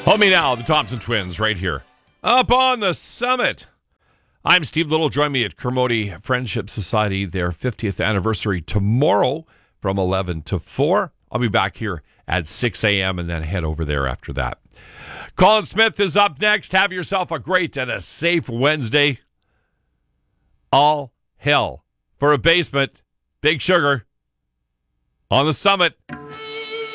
Hold me now, the Thompson twins, right here. Up on the summit. I'm Steve Little. Join me at Kermode Friendship Society, their 50th anniversary tomorrow from 11 to 4. I'll be back here at 6 a.m. and then head over there after that. Colin Smith is up next. Have yourself a great and a safe Wednesday. All hell for a basement. Big Sugar on the summit.